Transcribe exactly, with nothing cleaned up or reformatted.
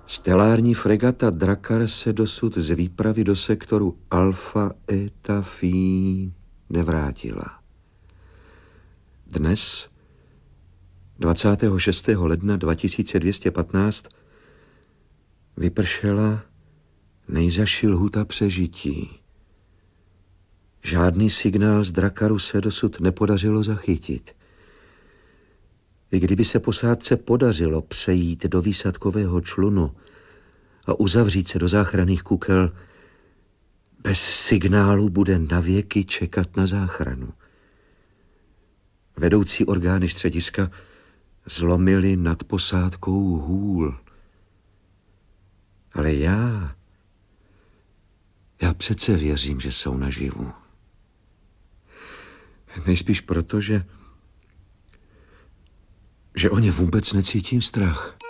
Stelární fregata Drakar se dosud z výpravy do sektoru Alfa Eta Phi nevrátila. Dnes, dvacátého šestého ledna dva tisíce dvě stě patnáct, vypršela nejzazší lhůta přežití. Žádný signál z Drakaru se dosud nepodařilo zachytit. I kdyby se posádce podařilo přejít do výsadkového člunu a uzavřít se do záchranných kukel, bez signálu bude navěky čekat na záchranu. Vedoucí orgány střediska zlomily nad posádkou hůl. Ale já, já přece věřím, že jsou naživu. Nejspíš proto, že, že o ně vůbec necítím strach.